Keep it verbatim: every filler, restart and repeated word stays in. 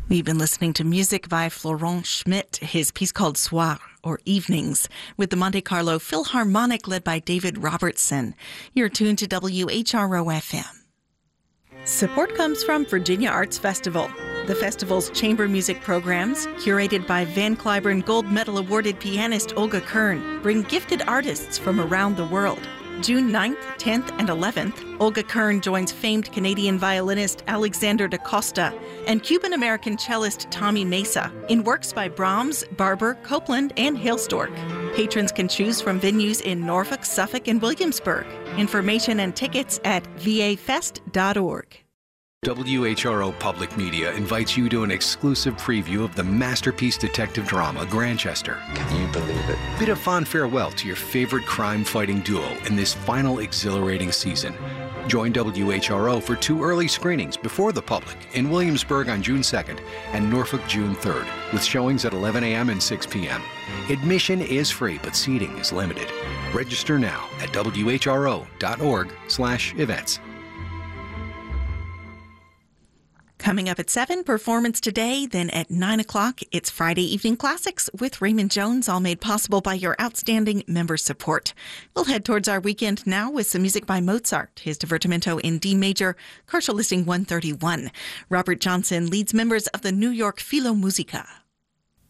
We've been listening to music by Florent Schmidt, his piece called Soir, or Evenings, with the Monte Carlo Philharmonic led by David Robertson. You're tuned to W H R O F M. Support comes from Virginia Arts Festival. The festival's chamber music programs, curated by Van Cliburn Gold Medal awarded pianist Olga Kern, bring gifted artists from around the world. June ninth, tenth, and eleventh, Olga Kern joins famed Canadian violinist Alexander da Costa and Cuban-American cellist Tommy Mesa in works by Brahms, Barber, Copland, and Hailstork. Patrons can choose from venues in Norfolk, Suffolk, and Williamsburg. Information and tickets at v a fest dot org. W H R O Public Media invites you to an exclusive preview of the masterpiece detective drama Grantchester. Can you believe it? Bid a fond farewell to your favorite crime-fighting duo in this final exhilarating season. Join W H R O for two early screenings before the public in Williamsburg on June second and Norfolk June third, with showings at eleven a.m. and six p.m. Admission is free, but seating is limited. Register now at w h r o dot org slash events. Coming up at seven, Performance Today. Then at nine o'clock, it's Friday Evening Classics with Raymond Jones, all made possible by your outstanding member support. We'll head towards our weekend now with some music by Mozart, his Divertimento in D major, Partial Listing one thirty-one. Robert Johnson leads members of the New York Philharmonic.